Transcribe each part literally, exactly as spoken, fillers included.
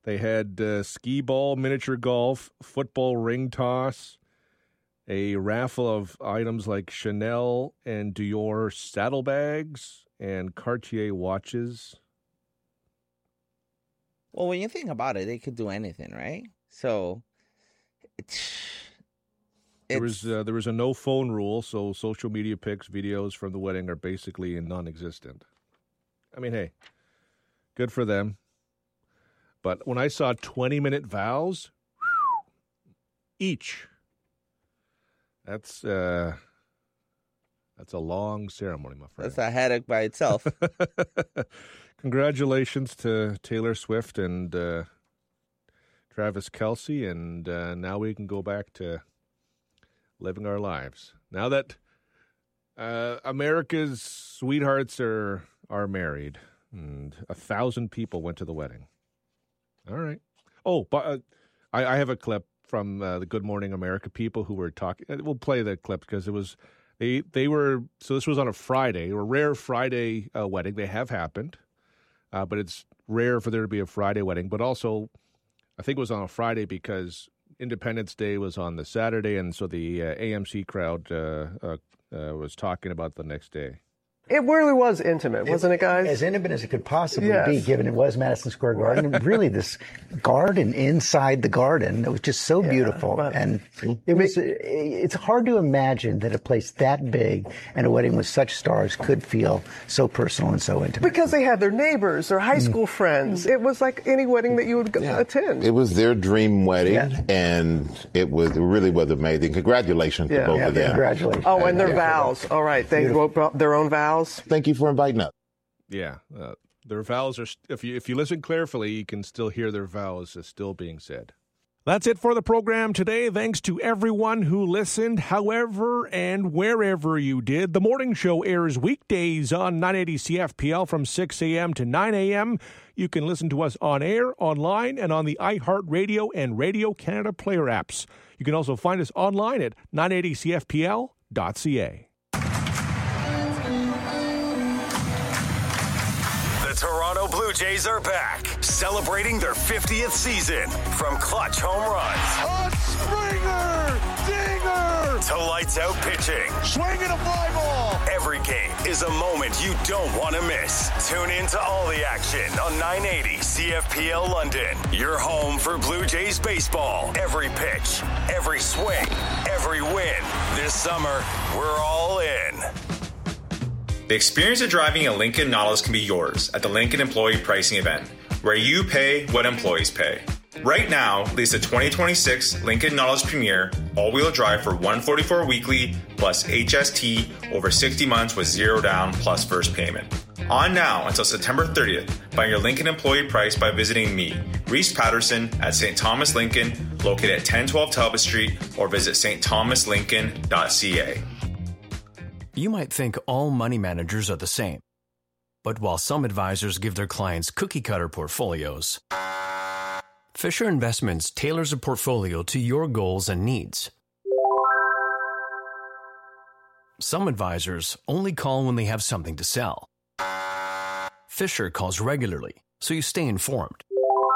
They had uh, skee ball, miniature golf, football ring toss, a raffle of items like Chanel and Dior saddlebags and Cartier watches. Well, when you think about it, they could do anything, right? So it's, there was uh, there was a no phone rule, so social media pics, videos from the wedding are basically non-existent. I mean, hey, good for them. But when I saw twenty-minute vows each, that's uh, that's a long ceremony, my friend. That's a headache by itself. Congratulations to Taylor Swift and uh, Travis Kelce, and uh, now we can go back to living our lives. Now that uh, America's sweethearts are are married, and a thousand people went to the wedding. All right. Oh, but uh, I, I have a clip from uh, the Good Morning America people who were talking. We'll play the clip because it was they they were so this was on a Friday, a rare Friday uh, wedding. They have happened. Uh, but it's rare for there to be a Friday wedding. But also, I think it was on a Friday because Independence Day was on the Saturday, and so the uh, A M C crowd uh, uh, uh, was talking about the next day. It really was intimate, wasn't it, guys? As intimate as it could possibly yes. be, given it was Madison Square Garden. And really, this garden inside the garden, it was just so yeah, beautiful. But, and it was, it's hard to imagine that a place that big and a wedding with such stars could feel so personal and so intimate. Because they had their neighbors, their high school mm. friends. It was like any wedding that you would yeah. attend. It was their dream wedding, yeah. and it was it really was amazing. Congratulations yeah. to both yeah, of them. Congratulations. Oh, and their yeah. vows. All right. They wrote their own vows. Thank you for inviting us. Yeah, uh, their vows are. If you if you listen carefully, you can still hear their vows as still being said. That's it for the program today. Thanks to everyone who listened, however and wherever you did. The morning show airs weekdays on nine eighty C F P L from six a.m. to nine a.m. You can listen to us on air, online, and on the iHeartRadio and Radio Canada player apps. You can also find us online at nine eighty C F P L dot C A. The Toronto Blue Jays are back, celebrating their fiftieth season. From clutch home runs, a Springer, dinger, to lights out pitching, swinging a fly ball. Every game is a moment you don't want to miss. Tune in to all the action on nine eighty C F P L London. Your home for Blue Jays baseball. Every pitch, every swing, every win. This summer, we're all in. The experience of driving a Lincoln Nautilus can be yours at the Lincoln Employee Pricing Event, where you pay what employees pay. Right now, lease a twenty twenty-six Lincoln Nautilus Premier all-wheel drive for one hundred forty-four dollars weekly plus H S T over sixty months with zero down plus first payment. On now until September thirtieth, find your Lincoln employee price by visiting me, Reese Patterson, at Saint Thomas Lincoln, located at ten twelve Talbot Street, or visit s t thomas lincoln dot c a. You might think all money managers are the same. But while some advisors give their clients cookie-cutter portfolios, Fisher Investments tailors a portfolio to your goals and needs. Some advisors only call when they have something to sell. Fisher calls regularly, so you stay informed.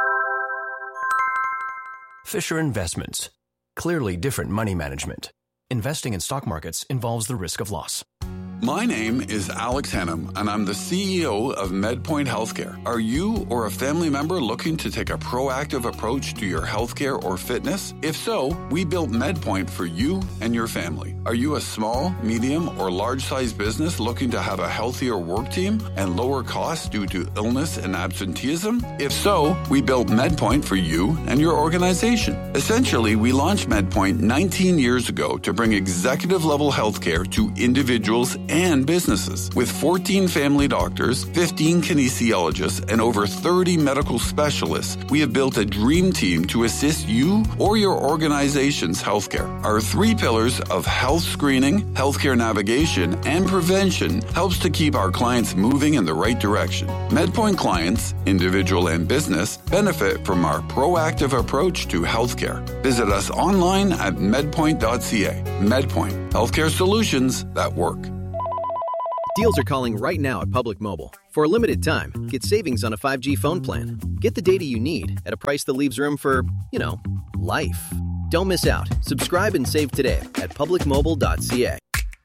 Fisher Investments. Clearly different money management. Investing in stock markets involves the risk of loss. My name is Alex Hennum, and I'm the C E O of MedPoint Healthcare. Are you or a family member looking to take a proactive approach to your healthcare or fitness? If so, we built MedPoint for you and your family. Are you a small, medium, or large-sized business looking to have a healthier work team and lower costs due to illness and absenteeism? If so, we built MedPoint for you and your organization. Essentially, we launched MedPoint nineteen years ago to bring executive-level healthcare to individuals and businesses. With fourteen family doctors, fifteen kinesiologists, and over thirty medical specialists, we have built a dream team to assist you or your organization's healthcare. Our three pillars of health screening, healthcare navigation, and prevention helps to keep our clients moving in the right direction. MedPoint clients, individual and business, benefit from our proactive approach to healthcare. Visit us online at medpoint dot c a. MedPoint, healthcare solutions that work. Deals are calling right now at Public Mobile. For a limited time, get savings on a five G phone plan. Get the data you need at a price that leaves room for, you know, life. Don't miss out. Subscribe and save today at public mobile dot c a.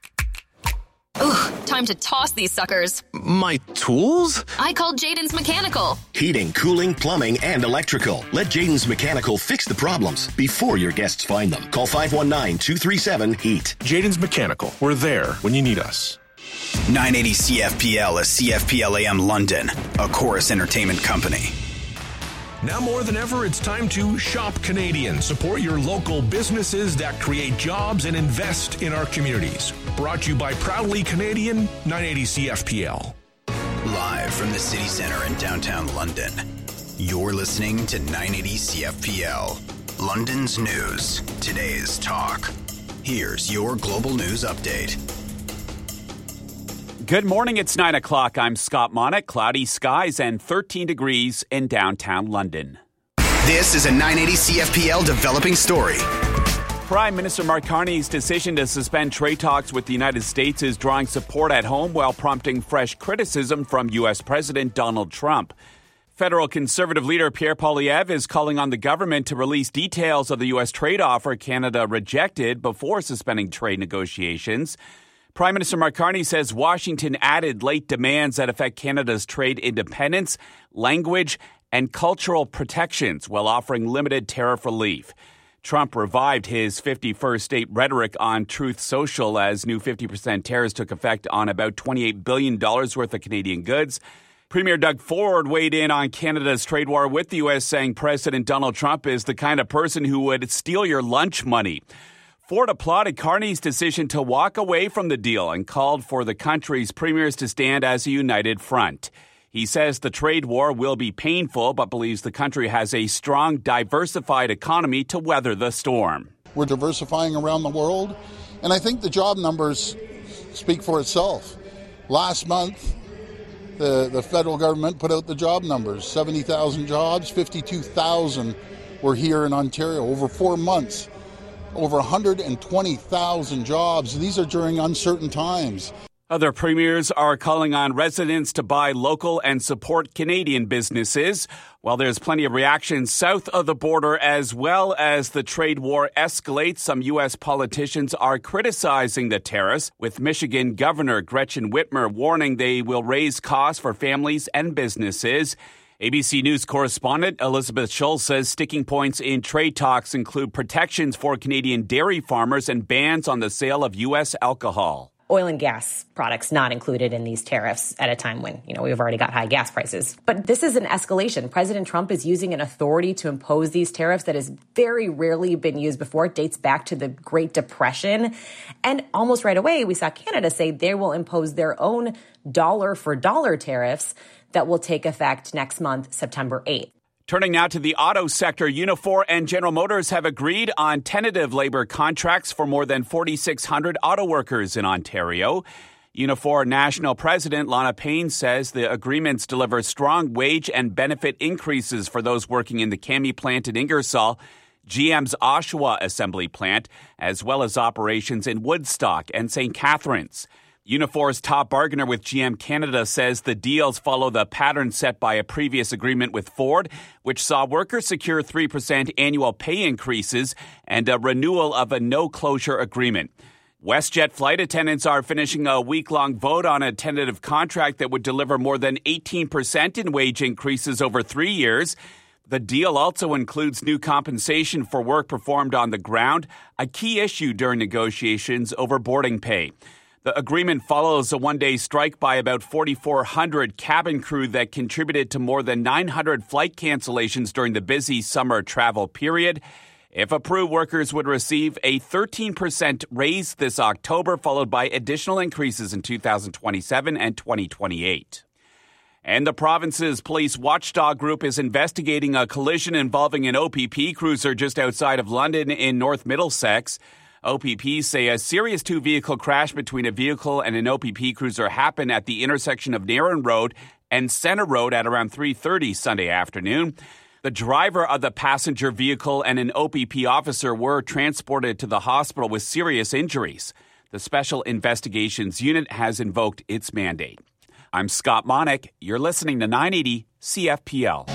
Ugh, time to toss these suckers. My tools? I called Jaden's Mechanical. Heating, cooling, plumbing, and electrical. Let Jaden's Mechanical fix the problems before your guests find them. Call five one nine, two three seven, HEAT. Jaden's Mechanical. We're there when you need us. nine eighty C F P L is C F P L A M London, a Chorus Entertainment company. Now more than ever, it's time to shop Canadian. Support your local businesses that create jobs and invest in our communities. Brought to you by Proudly Canadian, nine eighty C F P L. Live from the City Centre in downtown London, you're listening to nine eighty C F P L. London's news, today's talk. Here's your global news update. Good morning, it's nine o'clock. I'm Scott Monick. Cloudy skies and thirteen degrees in downtown London. This is a nine eighty C F P L developing story. Prime Minister Mark Carney's decision to suspend trade talks with the United States is drawing support at home while prompting fresh criticism from U S. President Donald Trump. Federal Conservative leader Pierre Poilievre is calling on the government to release details of the U S trade offer Canada rejected before suspending trade negotiations. Prime Minister Mark Carney says Washington added late demands that affect Canada's trade independence, language, and cultural protections while offering limited tariff relief. Trump revived his fifty-first state rhetoric on Truth Social as new fifty percent tariffs took effect on about twenty-eight billion dollars worth of Canadian goods. Premier Doug Ford weighed in on Canada's trade war with the U S, saying President Donald Trump is the kind of person who would steal your lunch money. Ford applauded Carney's decision to walk away from the deal and called for the country's premiers to stand as a united front. He says the trade war will be painful, but believes the country has a strong, diversified economy to weather the storm. We're diversifying around the world, and I think the job numbers speak for itself. Last month, the, the federal government put out the job numbers. seventy thousand jobs, fifty-two thousand were here in Ontario over four months. Over one hundred twenty thousand jobs. These are during uncertain times. Other premiers are calling on residents to buy local and support Canadian businesses. While there's plenty of reaction south of the border as well as the trade war escalates, some U S politicians are criticizing the tariffs, with Michigan Governor Gretchen Whitmer warning they will raise costs for families and businesses. A B C News correspondent Elizabeth Schultz says sticking points in trade talks include protections for Canadian dairy farmers and bans on the sale of U S alcohol. Oil and gas products not included in these tariffs at a time when, you know, we've already got high gas prices. But this is an escalation. President Trump is using an authority to impose these tariffs that has very rarely been used before. It dates back to the Great Depression. And almost right away, we saw Canada say they will impose their own dollar for dollar tariffs that will take effect next month, September eighth. Turning now to the auto sector, Unifor and General Motors have agreed on tentative labor contracts for more than forty-six hundred auto workers in Ontario. Unifor National President Lana Payne says the agreements deliver strong wage and benefit increases for those working in the Cami plant in Ingersoll, G M's Oshawa assembly plant, as well as operations in Woodstock and Saint Catharines. Unifor's top bargainer with G M Canada says the deals follow the pattern set by a previous agreement with Ford, which saw workers secure three percent annual pay increases and a renewal of a no-closure agreement. WestJet flight attendants are finishing a week-long vote on a tentative contract that would deliver more than eighteen percent in wage increases over three years. The deal also includes new compensation for work performed on the ground, a key issue during negotiations over boarding pay. The agreement follows a one-day strike by about forty-four hundred cabin crew that contributed to more than nine hundred flight cancellations during the busy summer travel period. If approved, workers would receive a thirteen percent raise this October, followed by additional increases in two thousand twenty-seven and twenty twenty-eight. And the province's police watchdog group is investigating a collision involving an O P P cruiser just outside of London in North Middlesex. O P P say a serious two-vehicle crash between a vehicle and an O P P cruiser happened at the intersection of Nairn Road and Centre Road at around three thirty Sunday afternoon. The driver of the passenger vehicle and an O P P officer were transported to the hospital with serious injuries. The Special Investigations Unit has invoked its mandate. I'm Scott Monick. You're listening to nine eighty C F P L.